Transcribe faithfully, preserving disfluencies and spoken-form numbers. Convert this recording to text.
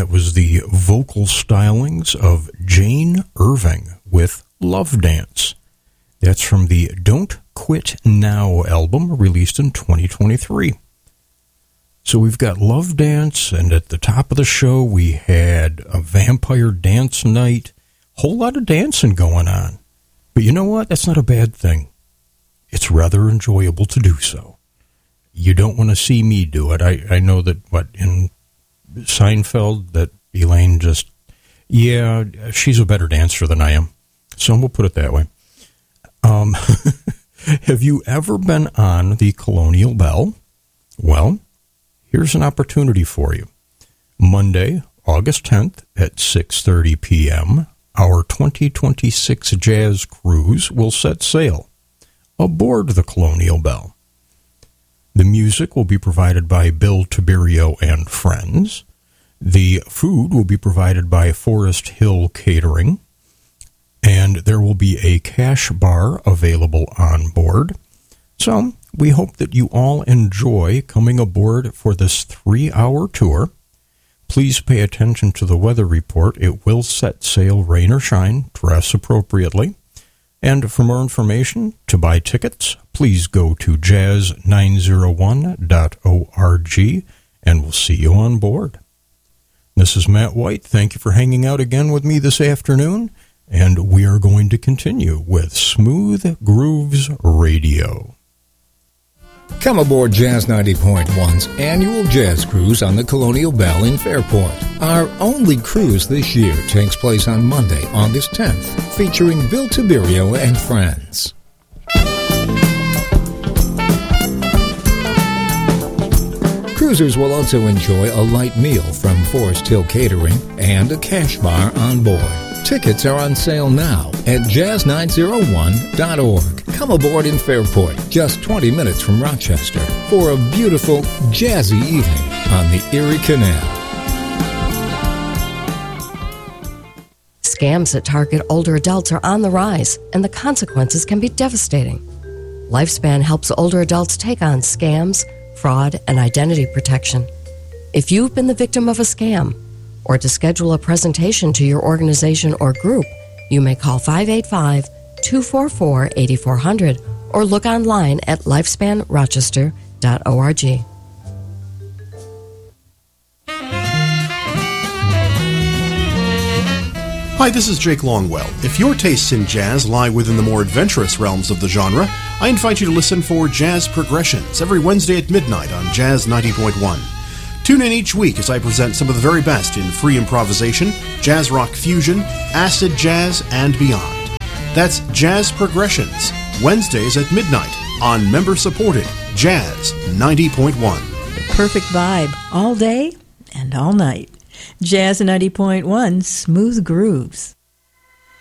that was the vocal stylings of Jane Irving with Love Dance. That's from the Don't Quit Now album, released in twenty twenty-three. So we've got Love Dance, and at the top of the show we had a vampire dance night. Whole lot of dancing going on. But you know what? That's not a bad thing. It's rather enjoyable to do so. You don't want to see me do it. I, I know that, what, in Seinfeld, that Elaine just, yeah, she's a better dancer than I am. So we'll put it that way. Um, have you ever been on the Colonial Bell? Well, here's an opportunity for you. Monday, August tenth at six thirty p.m., our twenty twenty-six Jazz Cruise will set sail aboard the Colonial Bell. The music will be provided by Bill Tiberio and Friends. The food will be provided by Forest Hill Catering. And there will be a cash bar available on board. So we hope that you all enjoy coming aboard for this three-hour tour. Please pay attention to the weather report. It will set sail rain or shine. Dress appropriately. And for more information, to buy tickets, please go to jazz nine oh one dot org, and we'll see you on board. This is Matt White. Thank you for hanging out again with me this afternoon, and we are going to continue with Smooth Grooves Radio. Come aboard Jazz ninety point one's annual jazz cruise on the Colonial Bell in Fairport. Our only cruise this year takes place on Monday, August tenth, featuring Bill Tiberio and Friends. Cruisers will also enjoy a light meal from Forest Hill Catering and a cash bar on board. Tickets are on sale now at jazz nine oh one dot org. Come aboard in Fairport, just twenty minutes from Rochester, for a beautiful, jazzy evening on the Erie Canal. Scams that target older adults are on the rise, and the consequences can be devastating. Lifespan helps older adults take on scams, fraud, and identity protection. If you've been the victim of a scam, or to schedule a presentation to your organization or group, you may call five eight five, two four four, eight four zero zero or look online at lifespan rochester dot org. Hi, this is Jake Longwell. If your tastes in jazz lie within the more adventurous realms of the genre, I invite you to listen for Jazz Progressions every Wednesday at midnight on Jazz ninety point one. Tune in each week as I present some of the very best in free improvisation, jazz rock fusion, acid jazz, and beyond. That's Jazz Progressions, Wednesdays at midnight on member-supported Jazz ninety point one. The perfect vibe all day and all night. Jazz ninety point one, Smooth Grooves.